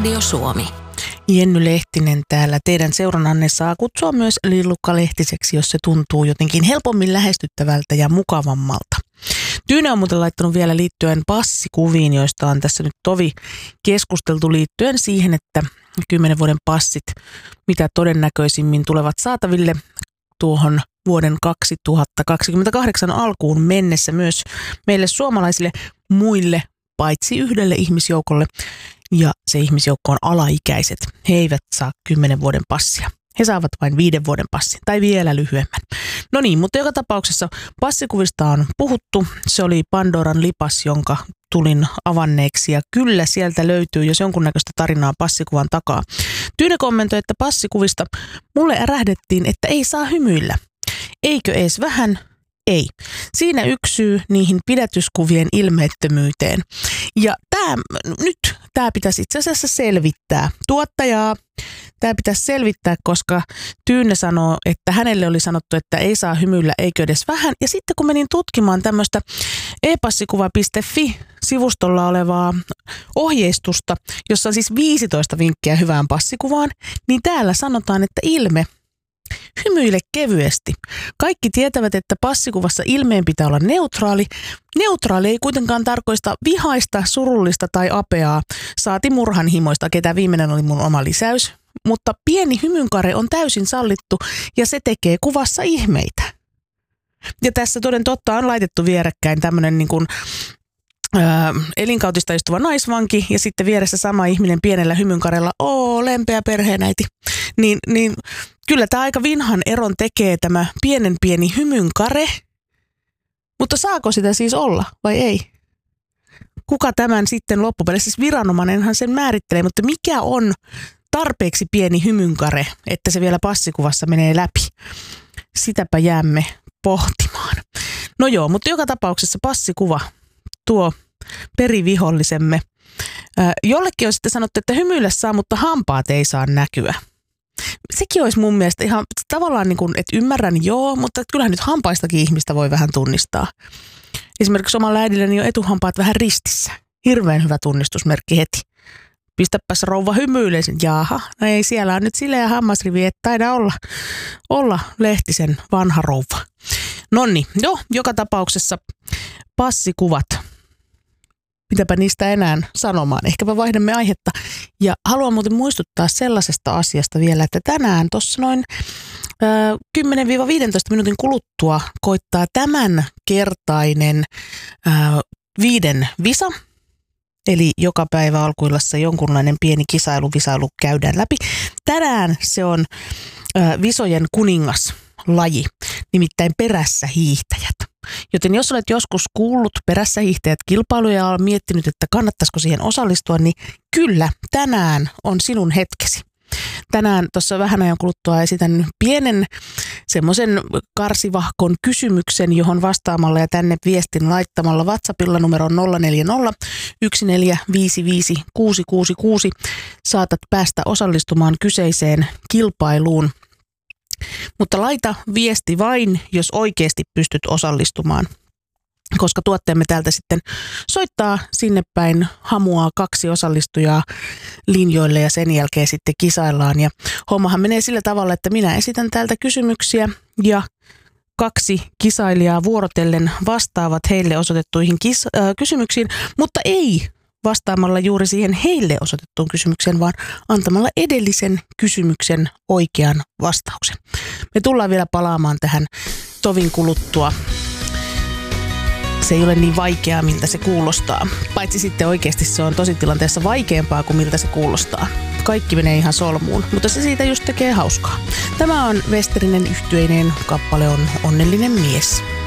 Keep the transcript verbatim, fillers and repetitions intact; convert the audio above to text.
Radio Suomi. Jenny Lehtinen täällä. Teidän seurannanne saa kutsua myös Lillukka-lehtiseksi, jos se tuntuu jotenkin helpommin lähestyttävältä ja mukavammalta. Tyyne on muuten laittanut vielä liittyen passikuviin, joista on tässä nyt tovi keskusteltu liittyen siihen, että kymmenen vuoden passit mitä todennäköisimmin tulevat saataville tuohon vuoden kaksituhattakaksikymmentäkahdeksan alkuun mennessä myös meille suomalaisille muille paitsi yhdelle ihmisjoukolle, ja se ihmisjoukko on alaikäiset. He eivät saa kymmenen vuoden passia. He saavat vain viiden vuoden passin tai vielä lyhyemmän. No niin, mutta joka tapauksessa passikuvista on puhuttu. Se oli Pandoran lipas, jonka tulin avanneeksi, ja kyllä sieltä löytyy jos jonkunnäköistä tarinaa passikuvan takaa. Tyyne kommentoi, että passikuvista mulle ärähdettiin, että ei saa hymyillä. Eikö ees vähän? Ei. Siinä yksi syy niihin pidätyskuvien ilmeettömyyteen. Ja tämä nyt tämä pitäisi itse asiassa selvittää. Tuottajaa tämä pitäisi selvittää, koska Tyyne sanoo, että hänelle oli sanottu, että ei saa hymyillä, eikö edes vähän. Ja sitten kun menin tutkimaan tämmöistä e-passikuva piste fi-sivustolla olevaa ohjeistusta, jossa on siis viisitoista vinkkiä hyvään passikuvaan, niin täällä sanotaan, että ilme hymyile kevyesti. Kaikki tietävät, että passikuvassa ilmeen pitää olla neutraali. Neutraali ei kuitenkaan tarkoista vihaista, surullista tai apeaa, saati murhanhimoista, ketä viimeinen oli mun oma lisäys. Mutta pieni hymynkare on täysin sallittu ja se tekee kuvassa ihmeitä. Ja tässä toden totta on laitettu vierekkäin tämmöinen niin kuin Öö, elinkautista istuva naisvanki ja sitten vieressä sama ihminen pienellä hymynkarella, oo, lempeä perheenäiti. Niin, niin kyllä tämä aika vinhan eron tekee tämä pienen pieni hymynkare, mutta saako sitä siis olla vai ei? Kuka tämän sitten loppupeleissä, siis viranomainenhan sen määrittelee, mutta mikä on tarpeeksi pieni hymynkare, että se vielä passikuvassa menee läpi? Sitäpä jäämme pohtimaan. No joo, mutta joka tapauksessa passikuva tuo perivihollisemme. Jollekin on sitten sanottu, että hymyillä saa, mutta hampaat ei saa näkyä. Sekin olisi mun mielestä ihan tavallaan niin kuin, että ymmärrän joo, mutta kyllähän nyt hampaistakin ihmistä voi vähän tunnistaa. Esimerkiksi omalla äidilläni on etuhampaat vähän ristissä. Hirveän hyvä tunnistusmerkki heti. Pistäpäs rouva hymyileisen. Jaaha, no ei siellä on nyt sileä hammasrivi, että taida olla, olla Lehtisen vanha rouva. Nonni, joo, joka tapauksessa passikuvat. Mitäpä niistä enää sanomaan. Ehkäpä vaihdamme aihetta. Ja haluan muuten muistuttaa sellaisesta asiasta vielä, että tänään tuossa noin ö, kymmenen viisitoista minuutin kuluttua koittaa tämänkertainen ö, viiden visa. Eli joka päivä alkuillassa jonkunlainen pieni kisailu, visailu käydään läpi. Tänään se on ö, visojen kuningaslaji, nimittäin perässä hiihtäjät. Joten jos olet joskus kuullut perässä hiihtäjät kilpailuja ja olet miettinyt, että kannattaisiko siihen osallistua, niin kyllä, tänään on sinun hetkesi. Tänään tuossa vähän ajan kuluttua esitän pienen semmoisen karsivahkon kysymyksen, johon vastaamalla ja tänne viestin laittamalla WhatsAppilla numero nolla neljä nolla yksi neljä viisi viisi kuusi kuusi kuusi saatat päästä osallistumaan kyseiseen kilpailuun. Mutta laita viesti vain, jos oikeasti pystyt osallistumaan, koska tuotteemme täältä sitten soittaa sinne päin, hamuaa kaksi osallistujaa linjoille ja sen jälkeen sitten kisaillaan. Ja hommahan menee sillä tavalla, että minä esitän täältä kysymyksiä ja kaksi kisailijaa vuorotellen vastaavat heille osoitettuihin kis- äh, kysymyksiin, mutta ei vastaamalla juuri siihen heille osoitettuun kysymykseen, vaan antamalla edellisen kysymyksen oikean vastauksen. Me tullaan vielä palaamaan tähän tovin kuluttua. Se ei ole niin vaikeaa, miltä se kuulostaa. Paitsi sitten oikeasti se on tositilanteessa vaikeampaa kuin miltä se kuulostaa. Kaikki menee ihan solmuun, mutta se siitä just tekee hauskaa. Tämä on Westerinen yhtyeineen, kappale on Onnellinen mies.